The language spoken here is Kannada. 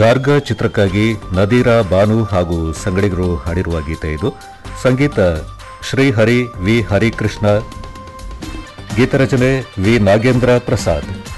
ಗಾರ್ಗ ಚಿತ್ರಕ್ಕಾಗಿ ನದೀರಾ ಬಾನು ಹಾಗೂ ಸಂಗಡಿಗರು ಹಾಡಿರುವ ಗೀತೆ ಇದು. ಸಂಗೀತ ಶ್ರೀಹರಿ ವಿ ಹರಿಕೃಷ್ಣ, ಗೀತರಚನೆ ವಿ ನಾಗೇಂದ್ರ ಪ್ರಸಾದ್.